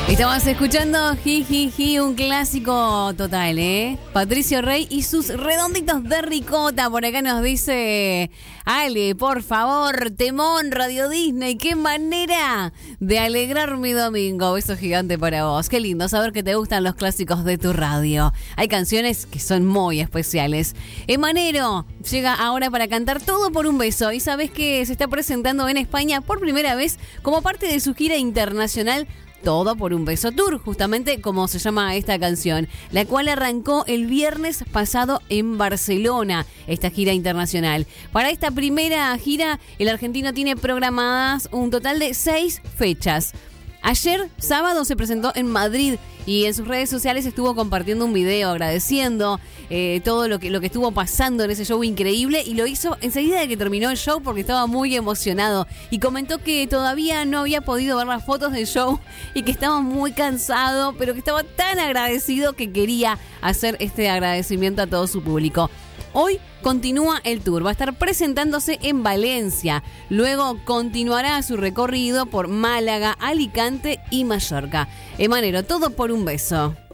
Estamos escuchando Jijiji, un clásico total, ¿eh? Patricio Rey y sus redonditos de ricota. Por acá nos dice Ale, por favor, temón, Radio Disney. Qué manera de alegrar mi domingo. Beso gigante para vos. Qué lindo saber que te gustan los clásicos de tu radio. Hay canciones que son muy especiales. Emanero llega ahora para cantar Todo por un beso. Y sabes que se está presentando en España por primera vez como parte de su gira internacional Todo por un beso tour, justamente como se llama esta canción, la cual arrancó el viernes pasado en Barcelona, esta gira internacional. Para esta primera gira, el argentino tiene programadas un total de 6 fechas. Ayer, sábado, se presentó en Madrid y en sus redes sociales estuvo compartiendo un video agradeciendo todo lo que estuvo pasando en ese show increíble, y lo hizo enseguida de que terminó el show porque estaba muy emocionado y comentó que todavía no había podido ver las fotos del show y que estaba muy cansado, pero que estaba tan agradecido que quería hacer este agradecimiento a todo su público. Hoy continúa el tour, va a estar presentándose en Valencia, luego continuará su recorrido por Málaga, Alicante y Mallorca. Emanero, Todo por un beso.